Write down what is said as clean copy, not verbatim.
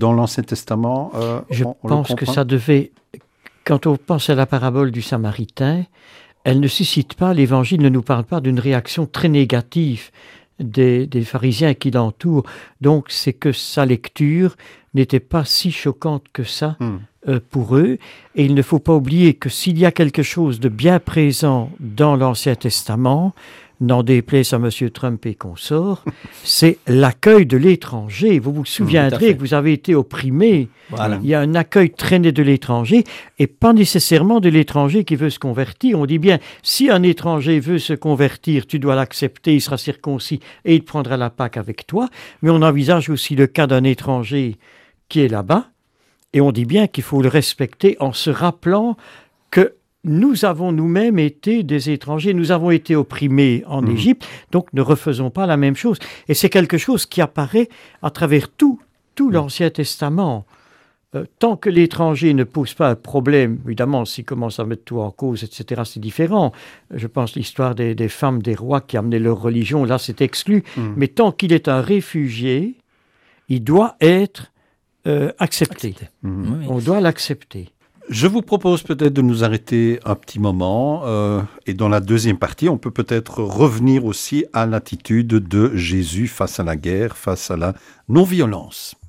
Dans l'Ancien Testament, Je on le pense que comprend? ça devait, quand on pense à la parabole du Samaritain, elle ne suscite pas, l'Évangile ne nous parle pas d'une réaction très négative des pharisiens qui l'entourent. Donc c'est que sa lecture n'était pas si choquante que ça pour eux. Et il ne faut pas oublier que s'il y a quelque chose de bien présent dans l'Ancien Testament, n'en déplaise à M. Trump et consorts, c'est l'accueil de l'étranger. Vous vous souviendrez que vous avez été opprimé. Voilà. Il y a un accueil traîné de l'étranger et pas nécessairement de l'étranger qui veut se convertir. On dit bien, si un étranger veut se convertir, tu dois l'accepter, il sera circoncis et il prendra la Pâque avec toi. Mais on envisage aussi le cas d'un étranger qui est là-bas et on dit bien qu'il faut le respecter en se rappelant que nous avons nous-mêmes été des étrangers, nous avons été opprimés en Égypte, donc ne refaisons pas la même chose. Et c'est quelque chose qui apparaît à travers tout l'Ancien Testament. Tant que l'étranger ne pose pas un problème, évidemment, s'il commence à mettre tout en cause, etc., c'est différent. Je pense l'histoire des femmes, des rois qui amenaient leur religion, là c'est exclu. Mais tant qu'il est un réfugié, il doit être accepté. Oui. On doit l'accepter. Je vous propose peut-être de nous arrêter un petit moment et dans la deuxième partie, on peut peut-être revenir aussi à l'attitude de Jésus face à la guerre, face à la non-violence.